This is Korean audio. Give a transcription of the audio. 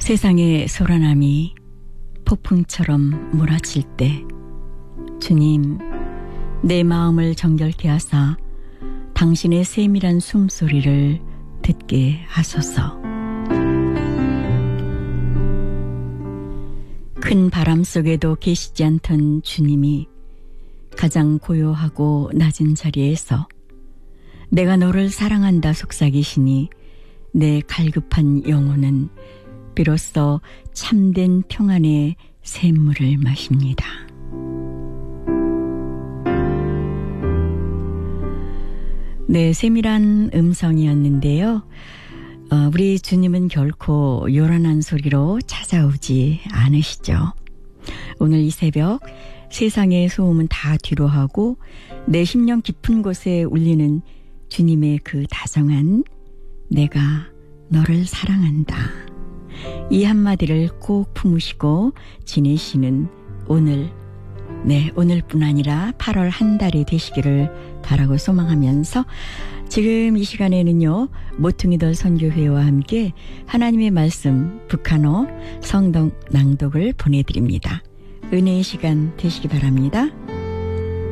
세상의 소란함이 폭풍처럼 몰아칠 때 주님, 내 마음을 정결케 하사 당신의 세밀한 숨소리를 듣게 하소서. 큰 바람 속에도 계시지 않던 주님이 가장 고요하고 낮은 자리에서 내가 너를 사랑한다 속삭이시니 내 갈급한 영혼은 비로소 참된 평안의 샘물을 마십니다. 네, 세밀한 음성이었는데요. 우리 주님은 결코 요란한 소리로 찾아오지 않으시죠. 오늘 이 새벽 세상의 소음은 다 뒤로 하고 내 심령 깊은 곳에 울리는 주님의 그 다정한 내가 너를 사랑한다. 이 한마디를 꼭 품으시고 지내시는 오늘, 오늘뿐 아니라 8월 한 달이 되시기를 바라고 소망하면서 지금 이 시간에는요, 모퉁이돌 선교회와 함께 하나님의 말씀 북한어 성경 낭독을 보내드립니다. 은혜의 시간 되시기 바랍니다.